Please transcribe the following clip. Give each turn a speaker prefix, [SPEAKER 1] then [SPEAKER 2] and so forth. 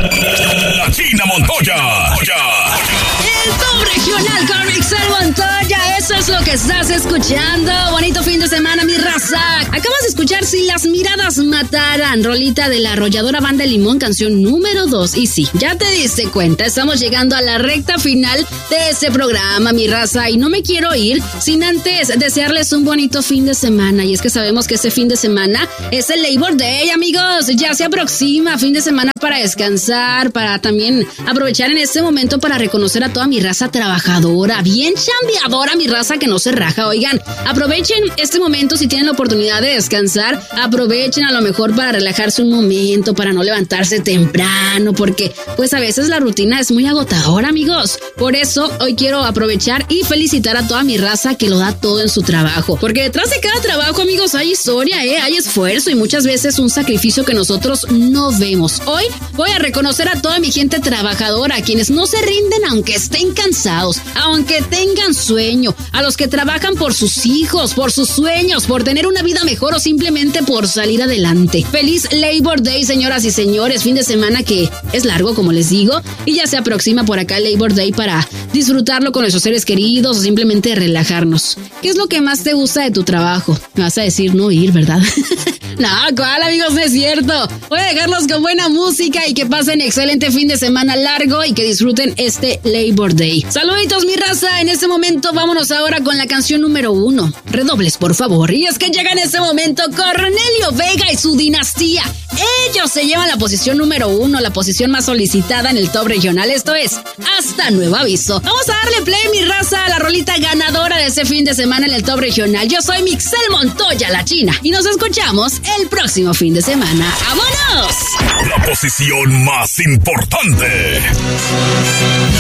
[SPEAKER 1] La China Montoya.
[SPEAKER 2] El top regional con Mixel Montoya, eso es lo que estás escuchando. Bonito fin de semana, mi raza. Acabas de escuchar Si las miradas mataran, rolita de la arrolladora Banda Limón, canción número 2. Y sí, ya te diste cuenta, estamos llegando a la recta final de este programa, mi raza. Y no me quiero ir sin antes desearles un bonito fin de semana. Y es que sabemos que este fin de semana es el Labor Day, amigos. Ya se aproxima, fin de semana para descansar, para también aprovechar en este momento para reconocer a toda mi raza trabajadora, bien chambeadora, mi raza que no se raja. Oigan, aprovechen este momento si tienen la oportunidad de descansar, aprovechen a lo mejor para relajarse un momento, para no levantarse temprano, porque pues a veces la rutina es muy agotadora, amigos. Por eso hoy quiero aprovechar y felicitar a toda mi raza que lo da todo en su trabajo, porque detrás de cada trabajo, amigos, hay historia, hay esfuerzo y muchas veces un sacrificio que nosotros no vemos. Hoy voy a reconocer a toda mi gente trabajadora, a quienes no se rinden aunque estén cansados, aunque tengan sueño, a los que trabajan por sus hijos, por sus sueños, por tener una vida mejor o simplemente por salir adelante. Feliz Labor Day, señoras y señores, fin de semana que es largo, como les digo, y ya se aproxima por acá el Labor Day para disfrutarlo con nuestros seres queridos o simplemente relajarnos. ¿Qué es lo que más te gusta de tu trabajo? Me vas a decir no ir, ¿verdad? No, ¿cuál, amigos? No es cierto. Voy a dejarlos con buena música y que pasen excelente fin de semana largo y que disfruten este Labor Day. Saluditos, mi raza. En este momento vámonos ahora con la canción número 1. Redobles, por favor. Y es que llega en este momento Cornelio Vega y su dinastía. Ellos se llevan la posición número 1, la posición más solicitada en el top regional. Esto es Hasta Nuevo Aviso. Vamos a darle play, mi raza, a la rolita ganadora de ese fin de semana en el top regional. Yo soy Mixel Montoya, la China, y nos escuchamos el próximo fin de semana. ¡Vámonos!
[SPEAKER 1] La posición más importante.